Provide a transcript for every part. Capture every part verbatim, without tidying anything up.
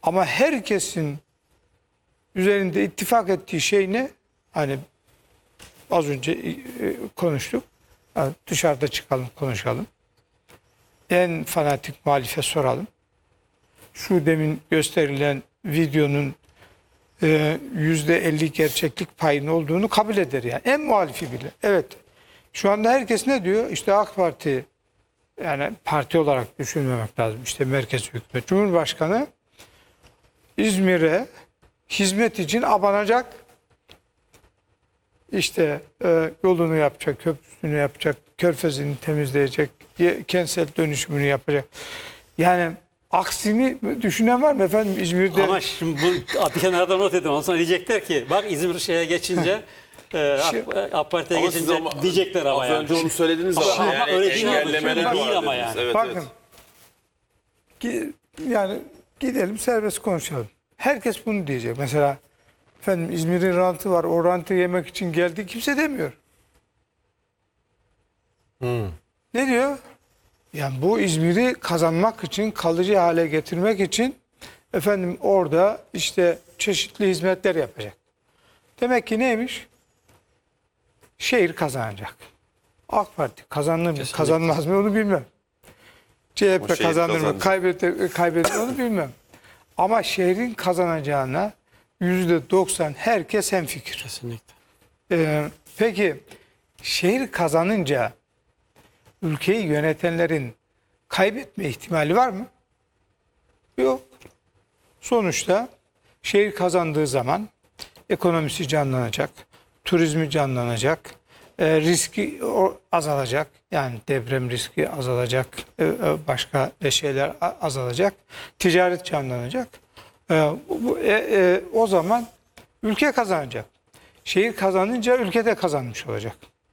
Ama herkesin üzerinde ittifak ettiği şey ne? Hani az önce konuştuk. Yani dışarıda çıkalım, konuşalım. En fanatik muhalife soralım. Şu demin gösterilen videonun yüzde elli gerçeklik payının olduğunu kabul eder yani. En muhalifi bile. Evet. Şu anda herkes ne diyor? İşte AK Parti, yani parti olarak düşünmemek lazım. İşte merkez hükümet. Cumhurbaşkanı İzmir'e hizmet için abanacak. İşte e, yolunu yapacak, köprüsünü yapacak, körfezini temizleyecek, kentsel dönüşümünü yapacak. Yani aksini düşünen var mı efendim İzmir'de? Ama şimdi bu bir kenarda not edin. Ondan sonra diyecekler ki bak İzmir şeye geçince e, AK Parti'ye geçince ama, diyecekler ama az yani. önce onu söylediniz ama, ama yani öyle değil, engellemeler değil var ama dediniz. yani. Evet, Bakın evet. Yani gidelim serbest konuşalım. Herkes bunu diyecek. Mesela efendim İzmir'in rantı var. O rantı yemek için geldi. Kimse demiyor. Hmm. Ne diyor? Yani bu İzmir'i kazanmak için, kalıcı hale getirmek için efendim orada işte çeşitli hizmetler yapacak. Demek ki neymiş? Şehir kazanacak. AK Parti kazanır mı, kazanmaz mı onu bilmem. C H P kazanır mı, kaybeder, kaybeder onu bilmem. Ama şehrin kazanacağına yüzde doksan herkes hemfikir. Kesinlikle. Ee, peki şehir kazanınca ülkeyi yönetenlerin kaybetme ihtimali var mı? Yok. Sonuçta şehir kazandığı zaman ekonomisi canlanacak, turizmi canlanacak, e, riski azalacak. Yani deprem riski azalacak, e, başka şeyler azalacak, ticaret canlanacak. E, bu, e, e, o zaman ülke kazanacak. Şehir kazanınca ülke de kazanmış olacak.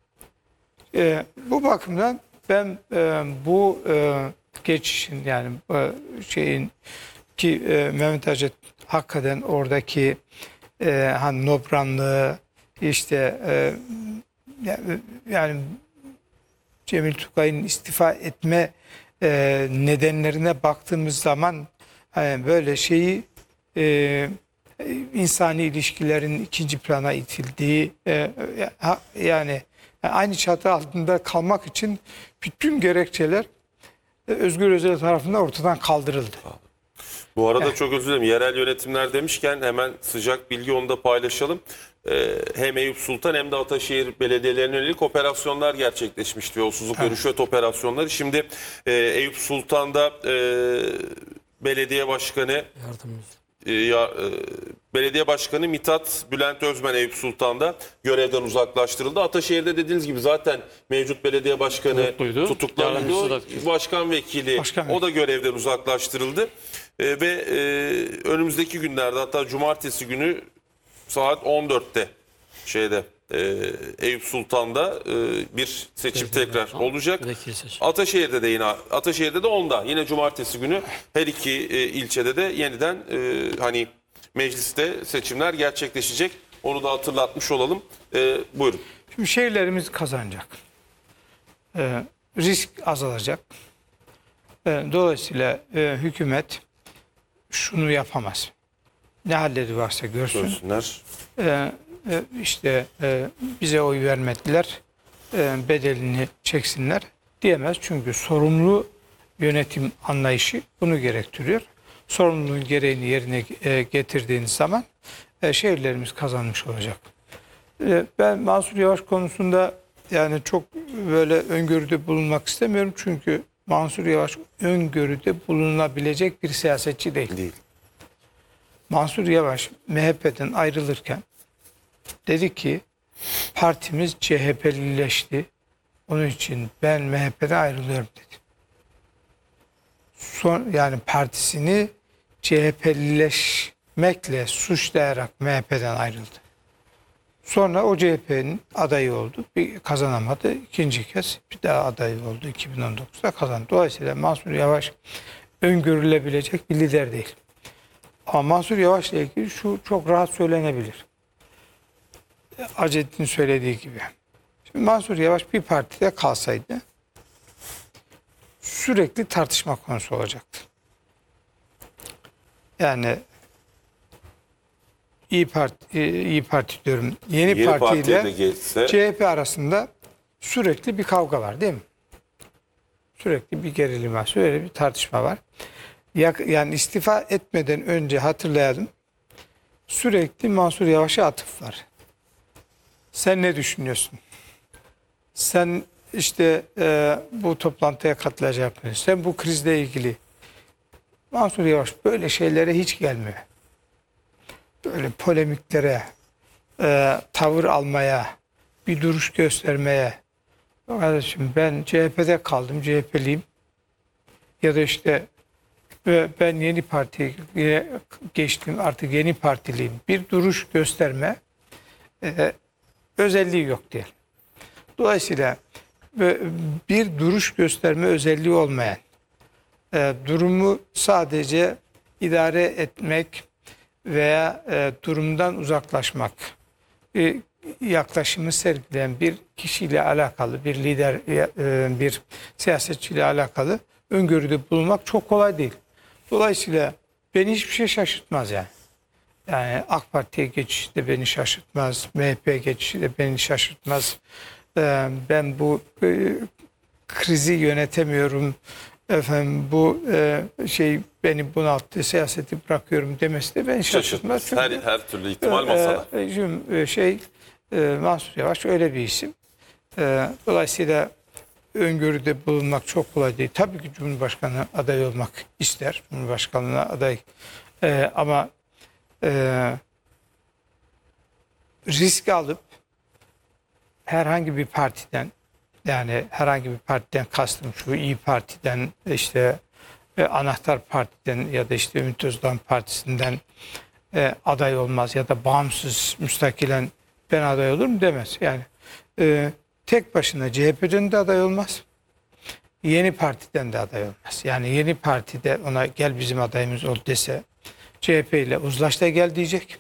E, bu bakımdan ben e, bu e, geçişin yani e, şeyin ki e, Mehmet Acet hakikaten oradaki e, hani nobranlığı işte e, yani Cemil Tugay'ın istifa etme e, nedenlerine baktığımız zaman yani böyle şeyi e, insani ilişkilerin ikinci plana itildiği e, yani aynı çatı altında kalmak için bütün gerekçeler Özgür Özel tarafından ortadan kaldırıldı. Bu arada evet. Çok özür dilerim. Yerel yönetimler demişken hemen sıcak bilgi onu da paylaşalım. Ee, hem Eyüp Sultan hem de Ataşehir belediyelerine yönelik operasyonlar gerçekleşmişti. Yolsuzluk evet. ve rüşvet operasyonları. Şimdi e, Eyüp Sultan'da e, belediye başkanı e, ya, e, belediye başkanı Mithat Bülent Özmen Eyüp Sultan'da görevden uzaklaştırıldı. Ataşehir'de dediğiniz gibi zaten mevcut belediye başkanı tutuklandı. tutuklandı. Başkan vekili başkan o da görevden uzaklaştırıldı. E, ve e, önümüzdeki günlerde hatta cumartesi günü saat on dörtte şeyde e, Eyüp Sultan'da e, bir seçim tekrar olacak. Ataşehir'de de yine Ataşehir'de de onda yine cumartesi günü her iki e, ilçede de yeniden e, hani mecliste seçimler gerçekleşecek. Onu da hatırlatmış olalım. E, buyurun. Şimdi şehirlerimiz kazanacak. E, risk azalacak. E, dolayısıyla e, hükümet şunu yapamaz. Ne halleri varsa görsün. Görsünler. Ee, işte e, bize oy vermediler, e, bedelini çeksinler diyemez. Çünkü sorumlu yönetim anlayışı bunu gerektiriyor. Sorumluluğun gereğini yerine e, getirdiğiniz zaman e, şehirlerimiz kazanmış olacak. E, ben Mansur Yavaş konusunda yani çok böyle öngörüde bulunmak istemiyorum. Çünkü Mansur Yavaş öngörüde bulunabilecek bir siyasetçi değil. Değil. Mansur Yavaş M H P'den ayrılırken dedi ki partimiz C H P'lileşti. Onun için ben M H P'den ayrılıyorum dedi. Son, yani partisini C H P'lileşmekle suçlayarak M H P'den ayrıldı. Sonra o C H P'nin adayı oldu. Bir kazanamadı. İkinci kez bir daha adayı oldu. iki bin on dokuzda kazandı. Dolayısıyla Mansur Yavaş öngörülebilecek bir lider değil. Ama Mansur Yavaş'la ilgili şu çok rahat söylenebilir. Acet'in söylediği gibi. Şimdi Mansur Yavaş bir partide kalsaydı sürekli tartışma konusu olacaktı. yani İyi Parti, e, İyi Parti diyorum. Yeni, Yeni Parti Parti'ye ile de geçse C H P arasında sürekli bir kavga var değil mi? Sürekli bir gerilim var. Sürekli bir tartışma var. Yak- Yani istifa etmeden önce hatırlayalım. Sürekli Mansur Yavaş'a atıf var. Sen ne düşünüyorsun? Sen işte e, bu toplantıya katılacak mısın? Sen bu krizle ilgili. Mansur Yavaş böyle şeylere hiç gelmiyor. Böyle polemiklere, e, tavır almaya, bir duruş göstermeye. Kardeşim ben C H P'de kaldım, C H P'liyim. Ya da işte e, ben yeni partiye geçtim, artık yeni partiliyim. Bir duruş gösterme e, özelliği yok diyelim. Dolayısıyla e, bir duruş gösterme özelliği olmayan, e, durumu sadece idare etmek veya e, durumdan uzaklaşmak e, yaklaşımı sergileyen bir kişiyle alakalı, bir lider, e, bir siyasetçiyle alakalı öngörüde bulunmak çok kolay değil. Dolayısıyla beni hiçbir şey şaşırtmaz yani. Yani AK Parti'ye geçişi de beni şaşırtmaz, M H P geçişi de beni şaşırtmaz. E, ben bu e, krizi yönetemiyorum, efendim bu e, şey beni bunalttı, siyaseti bırakıyorum demesi de beni şaşırtmaz. şaşırtmaz. Her, Çünkü, her türlü ihtimal masada. e, e, şimdi, e, şey e, Mansur Yavaş öyle bir isim. E, dolayısıyla öngörüde bulunmak çok kolay değil. Tabii ki Cumhurbaşkanı aday olmak ister. Cumhurbaşkanlığına aday. E, ama e, risk alıp herhangi bir partiden, yani herhangi bir partiden kastım şu İyi Parti'den, işte e, Anahtar Parti'den ya da işte Ümit Özdağ Partisi'nden e, aday olmaz ya da bağımsız müstakilen ben aday olurum demez. Yani e, tek başına C H P'den de aday olmaz. Yeni Parti'den de aday olmaz. Yani Yeni Parti'de ona gel bizim adayımız ol dese C H P ile uzlaş da gel diyecek.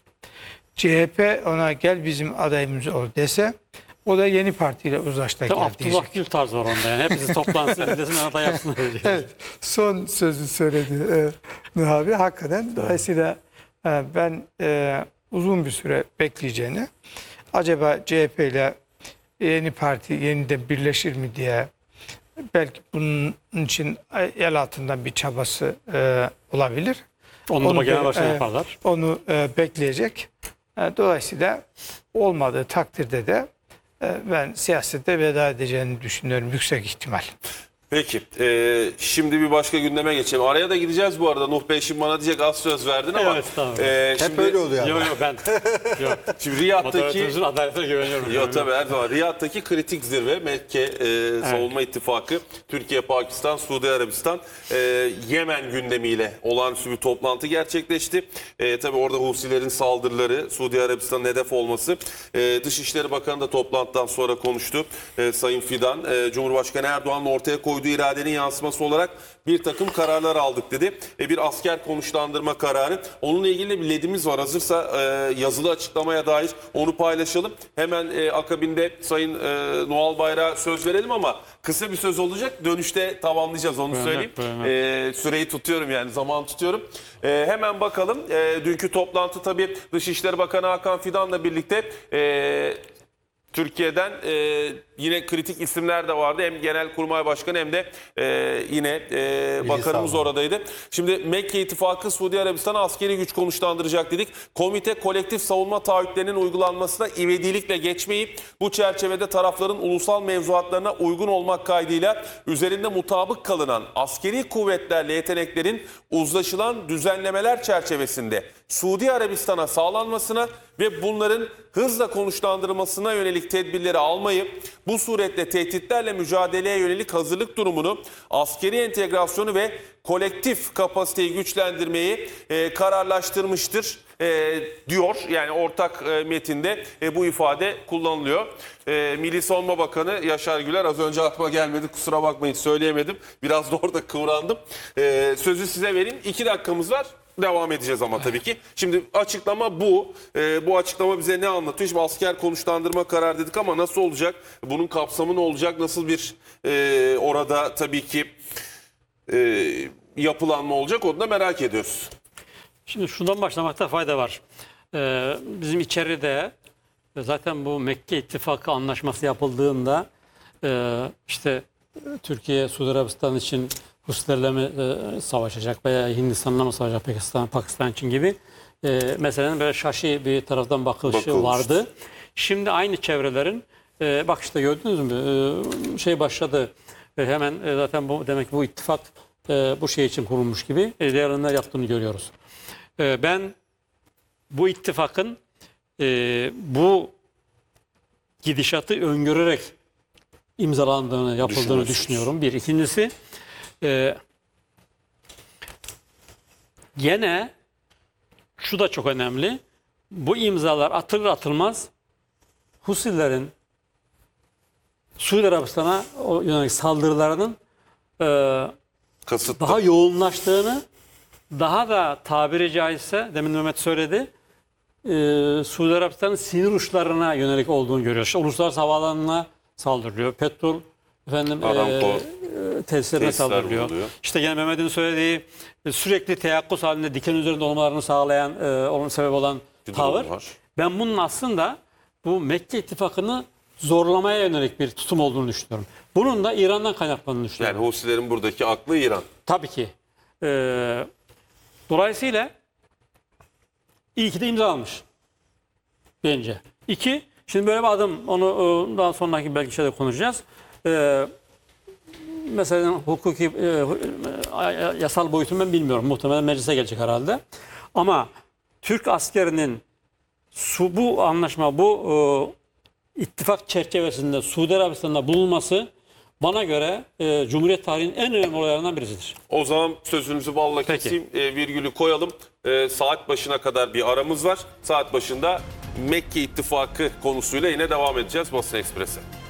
C H P ona gel bizim adayımız ol dese o da Yeni Parti ile uzlaşta gel diyecek. Abdullah Gül tarzı var onda yani. Hepsi toplansın, desin aday yapsın. Evet, son sözü söyledi e, Nuh abi. Hakikaten dolayısıyla e, ben e, uzun bir süre bekleyeceğini, acaba C H P ile Yeni Parti yeniden birleşir mi diye, belki bunun için el altından bir çabası e, olabilir. Onu da Onu genel be- başkan e, yaparlar. Onu e, bekleyecek. E, dolayısıyla olmadığı takdirde de e, ben siyasete veda edeceğini düşünüyorum, yüksek ihtimal. Peki. e, şimdi bir başka gündeme geçelim. Araya da gideceğiz bu arada. Nuh Bey şimdi bana diyecek az söz verdin ama. Evet, tamam. e, Hep şimdi, öyle oluyor. Yok yok ben. Yok. Şimdi Riyad'daki... Moderatörümüzün adaletine güveniyorum. Yok tabii her zaman. Riyad'daki kritik zirve Mekke e, Savunma İttifakı, Türkiye, Pakistan, Suudi Arabistan, e, Yemen gündemiyle olağanüstü bir toplantı gerçekleşti. E, tabii orada Husilerin saldırıları, Suudi Arabistan'ın hedef olması. E, Dışişleri Bakanı da toplantıdan sonra konuştu. E, Sayın Fidan, e, Cumhurbaşkanı Erdoğan'ın ortaya koyduğu iradenin yansıması olarak bir takım kararlar aldık dedi. E, bir asker konuşlandırma kararı. Onunla ilgili bir ledimiz var. Hazırsa e, yazılı açıklamaya dair onu paylaşalım. Hemen e, akabinde Sayın e, Noel Bayrak'a söz verelim ama kısa bir söz olacak. Dönüşte tamamlayacağız, onu Buyurun, söyleyeyim. buyurun. E, süreyi tutuyorum, yani zaman tutuyorum. E, hemen bakalım. E, dünkü toplantı tabii Dışişleri Bakanı Hakan Fidan'la birlikte e, Türkiye'den e, yine kritik isimler de vardı. Hem Genelkurmay Başkanı hem de e, yine e, bakanımız savunma. oradaydı. Şimdi Mekke İttifakı Suudi Arabistan'a askeri güç konuşlandıracak dedik. Komite kolektif savunma taahhütlerinin uygulanmasına ivedilikle geçmeyip bu çerçevede tarafların ulusal mevzuatlarına uygun olmak kaydıyla üzerinde mutabık kalınan askeri kuvvetlerle yeteneklerin uzlaşılan düzenlemeler çerçevesinde Suudi Arabistan'a sağlanmasına ve bunların hızla konuşlandırılmasına yönelik tedbirleri almayı, bu suretle tehditlerle mücadeleye yönelik hazırlık durumunu, askeri entegrasyonu ve kolektif kapasiteyi güçlendirmeyi e, kararlaştırmıştır e, diyor. Yani ortak e, metinde e, bu ifade kullanılıyor. E, Milli Savunma Bakanı Yaşar Güler, az önce aklıma gelmedi, kusura bakmayın söyleyemedim. Biraz da orada kıvrandım. E, sözü size vereyim. İki dakikamız var. Devam edeceğiz ama tabii ki. Şimdi açıklama bu. Ee, bu açıklama bize ne anlatıyor? Şimdi asker konuşlandırma kararı dedik ama nasıl olacak? Bunun kapsamı ne olacak? Nasıl bir e, orada tabii ki e, yapılanma olacak? Onu da merak ediyoruz. Şimdi şundan başlamakta fayda var. Ee, bizim içeride zaten bu Mekke İttifakı anlaşması yapıldığında e, işte Türkiye Suudi Arabistan için Husilerle mi e, savaşacak veya Hindistan'la mı savaşacak, Pakistan, Pakistan için gibi e, meselenin böyle şaşı bir taraftan bakışı Bakılmıştı. vardı. Şimdi aynı çevrelerin e, bak işte gördünüz mü e, şey başladı e, hemen e, zaten bu demek ki bu ittifak e, bu şey için kurulmuş gibi e, değerlendirmeler yaptığını görüyoruz. E, ben bu ittifakın e, bu gidişatı öngörerek imzalandığını, yapıldığını Düşünüyorsunuz. düşünüyorum. Bir. İkincisi e, gene şu da çok önemli. Bu imzalar atılır atılmaz Husilerin Suudi Arabistan'a o yönelik saldırılarının e, Kasıtlı. daha yoğunlaştığını, daha da tabiri caizse demin Mehmet söyledi, e, Suudi Arabistan'ın sinir uçlarına yönelik olduğunu görüyoruz. İşte uluslararası havaalanına saldırılıyor. Petrol efendim Aramco e, tesislerine tesisler saldırılıyor. vuruluyor. İşte yine Mehmet'in söylediği e, sürekli teyakkuz halinde diken üzerinde olmalarını sağlayan, e, onun sebep olan Bir tavır. durum var. Ben bunun aslında bu Mekke İttifakı'nı zorlamaya yönelik bir tutum olduğunu düşünüyorum. Bunun da İran'dan kaynaklandığını düşünüyorum. Yani Husilerin buradaki aklı İran. Tabii ki. Ee, dolayısıyla iyi ki de imzalanmış. Bence. İki, şimdi böyle bir adım, onu e, daha sonraki belki şeyde konuşacağız. Ee, mesela hukuki, e, e, yasal boyutunu ben bilmiyorum. Muhtemelen meclise gelecek herhalde. Ama Türk askerinin su, bu anlaşma, bu e, ittifak çerçevesinde Suudi Arabistan'da bulunması bana göre e, Cumhuriyet tarihinin en önemli olaylarından birisidir. O zaman sözünüzü balla Peki. keseyim. E, virgülü koyalım. E, saat başına kadar bir aramız var. Saat başında Mekke İttifakı konusuyla yine devam edeceğiz Basın Ekspres'e.